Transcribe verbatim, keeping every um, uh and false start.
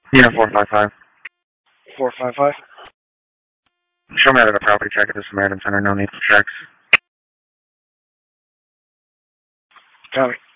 Yeah, four five five. four five five? Show me out of the property check at the Samaritan Center. No need for checks. Copy.